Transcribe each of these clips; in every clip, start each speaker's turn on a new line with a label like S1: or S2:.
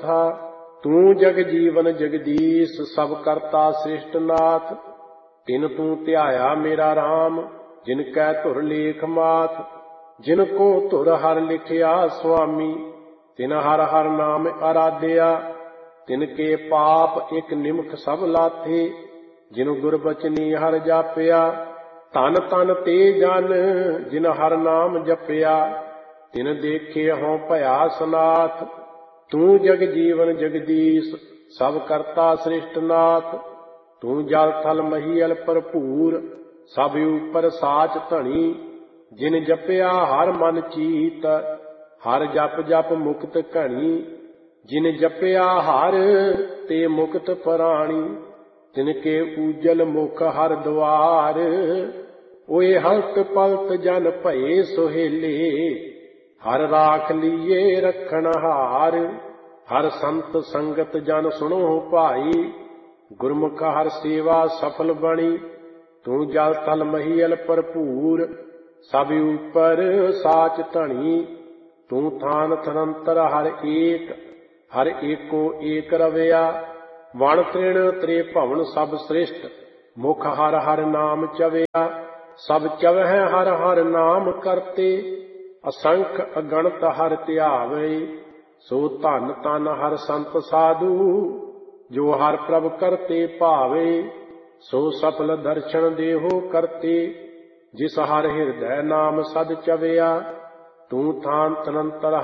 S1: चौथा। तू जग जीवन जगदीश सब करता सृष्ट नाथ। तिन तू ध्याया मेरा राम जिनकै धुर लेख माथ। जिनको धुर हर लिखिया स्वामी तिन हर हर नाम आराध्या। तिनके पाप एक निमख सब लाथे जिन गुरबचनी हर जापिया। धन तन ते जन जिन हर नाम जपिया तिन देखे हों भया सनाथ। तू जग जीवन जगदीश सब करता सृष्ट नाथ। तू जल थल महीयल भरपूर सब ऊपर साच धनी। जिन जपिया हर मन चीत हर जप जप मुक्त घनी। जिन जपिया हर ते मुक्त प्राणी तिनके ऊजल मुख हर द्वार। ओए हलत पलत जन भये सोहेले हर राख लीए रखन हार। हर संत संगत जन सुनो भाई गुरमुख हर सेवा सफल बनी। तू जल थल महीयल भरपूर सब ऊपर साच धनी। तू थान थनंतर हर एको एक रविया। वण तृण त्रे भवन सब सृष्ट मुख हर हर नाम चविया। सब चवह हर हर नाम करते असंख अगणत हर ध्यावे। सो धन तन हर संत साधु जो हर प्रभ करते भावे। सो सफल दर्शन देहो करते जिस हर हृदय नाम सद चविया। तू थान तनंतर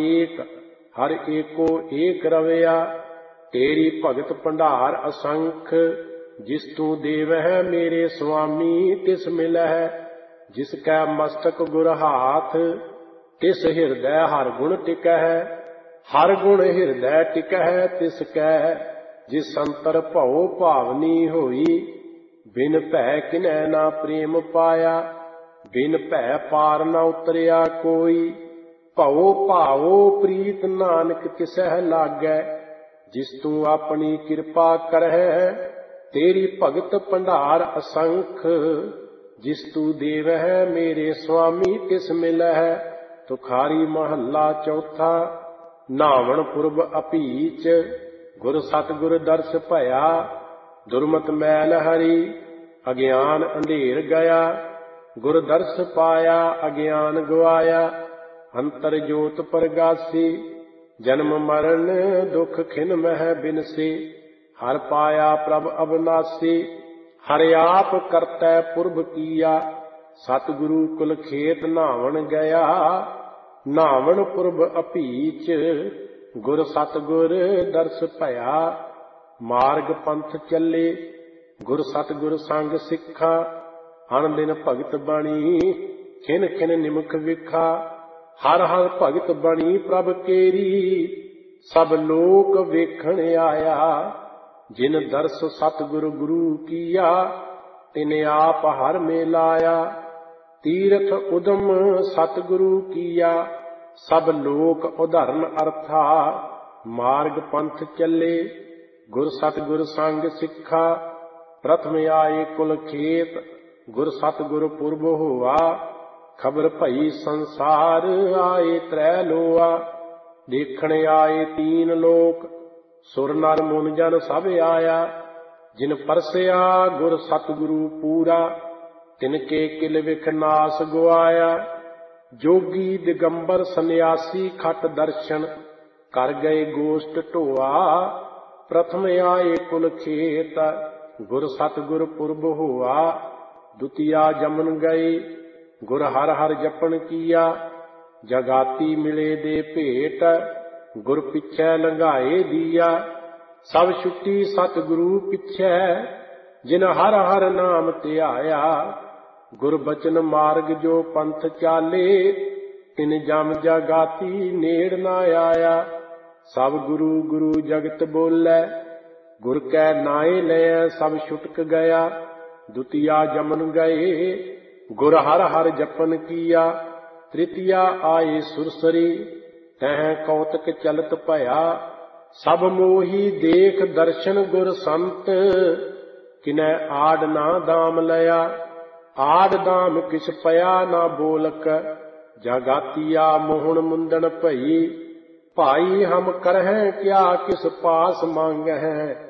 S1: हर एको एक रविया। तेरी भगत भंडार असंख जिस तू देव है मेरे स्वामी तिस मिल है। जिसकै मस्तक गुर हाथ तिस हृदय हर गुण टिक है। हर गुण हृदय टिक है तिसकै जिस संतर भव भावनी होई। बिन भै किनै ना प्रेम पाया बिन भै पार न उतरिया कोई। भवो भावो प्रीत नानक तिसह लागै जिस तू अपनी कृपा करह। तेरी भगत भंडार असंख जिस तू देव है मेरे स्वामी तिस मिल है। तुखारी महला चौथा। नावण पुरब अपीच गुर सतगुर दर्श भया। दुर्मत मैल हरी अज्ञान अंधेर गया। गुर दर्श पाया अज्ञान गवाया। अंतर जोत प्रगासी जन्म मरण दुख खिन मह बिनसी। हर पाया प्रभ अविनाशी हर आप करतै पुरब किया। सतगुरु कुल खेत नावण गया। नावण पुरब अपीच गुर सतगुर दर्श भया। मार्ग पंथ चले गुर सतगुर संग सिखा। अन दिन भगत बणी खिन खिन निमख विखा। हर हर भगत बणी प्रभ केरी सब लोक वेखण आया। जिन दर्श सतगुर गुरु किया तिन आप हर में लाया। तीरथ उदम सतगुरु किया सब लोक उदाहरण अर्था। मार्ग पंथ चले गुर सतगुर संग सिखा। प्रथम आए कुल खेत गुर सतगुर पुरब होआ। खबर भई संसार आए त्रै लोआ। देखण आए तीन लोक सुर नर मुन जन सब आया। जिन परसिया गुर सतगुरु पूरा तिनके किल विख नास गुआया। जोगी दिगंबर सन्यासी खट दर्शन कर गए गोष्ठ ढोआ। प्रथम आए कुल खेत गुर सतगुर पुरब होआ। दुतिया जमन गए गुर हर हर जपन किया। जगाती मिले दे भेट गुर पिछै लंघाए दिया। सब छुट्टी सतगुरु पिछै जिन हर हर नाम ध्याया। गुर बचन मार्ग जो पंथ चाले तिन जम जगाती नेड़ न आया। सब गुरु गुरु जगत बोलै गुर कै नाए लै सब छुटक गया। दुतिया जमन गए गुर हर हर जपन किया। तृतीया आए सुरसरी तह कौतक चलत भया। सब मोही देख दर्शन गुर संत किनै आड ना दाम लया। आड दाम किस पया ना बोलक जगातिया मोहन मुंदन भई। भाई हम करहें क्या किस पास मांगहें,